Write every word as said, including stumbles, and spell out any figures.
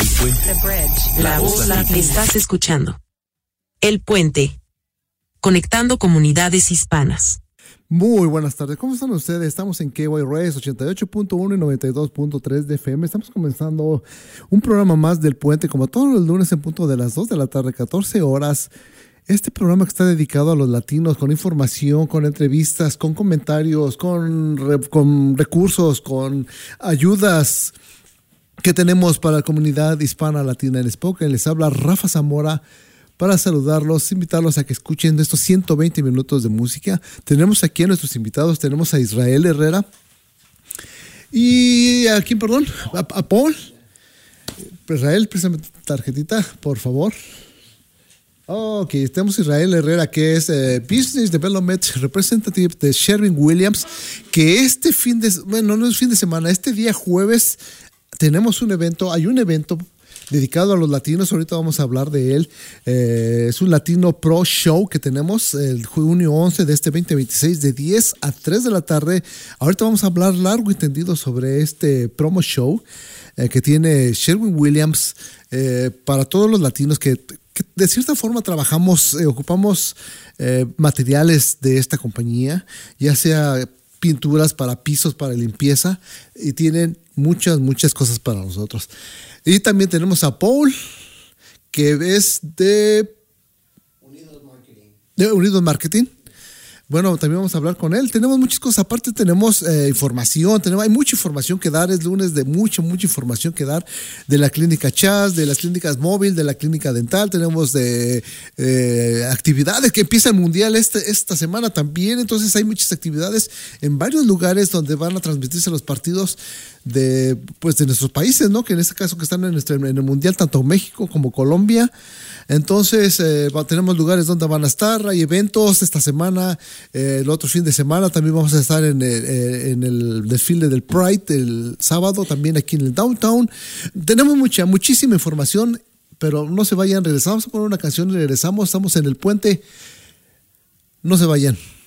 The Bridge. La voz latina. Estás escuchando El Puente, conectando comunidades hispanas. Muy buenas tardes, ¿cómo están ustedes? Estamos en K Y Rays ochenta y ocho punto uno y noventa y dos punto tres de F M. Estamos comenzando un programa más del Puente, como todos los lunes en punto de las dos de la tarde, catorce horas. Este programa que está dedicado a los latinos, con información, con entrevistas, con comentarios, con, re, con recursos, con ayudas que tenemos para la comunidad hispana latina en Spokane. Les habla Rafa Zamora para saludarlos, invitarlos a que escuchen estos ciento veinte minutos de música. Tenemos aquí a nuestros invitados, tenemos a Israel Herrera y a quién, perdón, a, a Paul. Israel, préstame tu tarjetita, por favor. Ok, tenemos a Israel Herrera, que es eh, Business Development Representative de Sherwin-Williams, que este fin de, bueno, no es fin de semana, este día jueves tenemos un evento, hay un evento dedicado a los latinos, ahorita vamos a hablar de él. Eh, es un Latino Pro Show que tenemos el junio once de este veinte veintiséis de diez a tres de la tarde. Ahorita vamos a hablar largo y tendido sobre este promo show eh, que tiene Sherwin-Williams eh, para todos los latinos que, que de cierta forma trabajamos, eh, ocupamos eh, materiales de esta compañía, ya sea pinturas para pisos, para limpieza, y tienen muchas, muchas cosas para nosotros. Y también tenemos a Paul, que es de Unidos Marketing. De Unidos Marketing. Bueno, también vamos a hablar con él. Tenemos muchas cosas. Aparte tenemos eh, información. Tenemos, hay mucha información que dar. Es lunes de mucha, mucha información que dar. De la clínica Chas, de las clínicas móvil, de la clínica dental. Tenemos de eh, actividades que empieza el mundial este, esta semana también. Entonces hay muchas actividades en varios lugares donde van a transmitirse los partidos de, pues, de nuestros países, ¿no? Que en este caso que están en, nuestro, en el mundial, tanto México como Colombia. Entonces eh, tenemos lugares donde van a estar, hay eventos esta semana, eh, el otro fin de semana también vamos a estar en el, en el desfile del Pride el sábado, también aquí en el Downtown. Tenemos mucha, muchísima información, pero no se vayan, regresamos a poner una canción y regresamos, estamos en el Puente, no se vayan.